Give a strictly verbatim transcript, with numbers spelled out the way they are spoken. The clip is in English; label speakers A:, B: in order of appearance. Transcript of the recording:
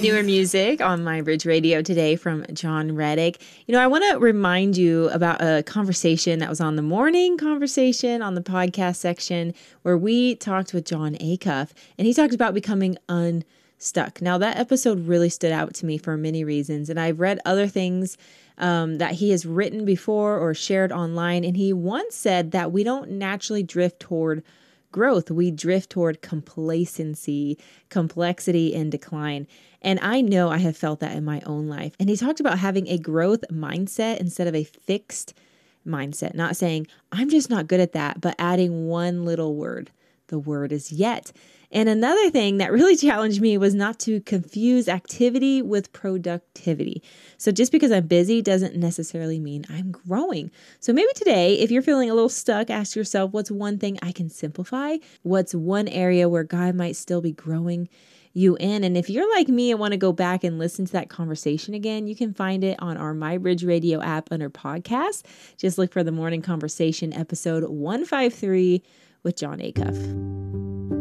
A: Newer music on My Bridge Radio today from John Reddick. You know, I want to remind you about a conversation that was on the morning conversation on the podcast section where we talked with Jon Acuff, and he talked about becoming unstuck. Now, that episode really stood out to me for many reasons, and I've read other things um, that he has written before or shared online, and he once said that we don't naturally drift toward growth. We drift toward complacency, complexity, and decline. And I know I have felt that in my own life. And he talked about having a growth mindset instead of a fixed mindset, not saying, I'm just not good at that, but adding one little word. The word is yet. And another thing that really challenged me was not to confuse activity with productivity. So just because I'm busy doesn't necessarily mean I'm growing. So maybe today, if you're feeling a little stuck, ask yourself, what's one thing I can simplify? What's one area where God might still be growing you in? And if you're like me and want to go back and listen to that conversation again, you can find it on our My Bridge Radio app under podcast. Just look for the Morning Conversation episode one fifty-three with Jon Acuff.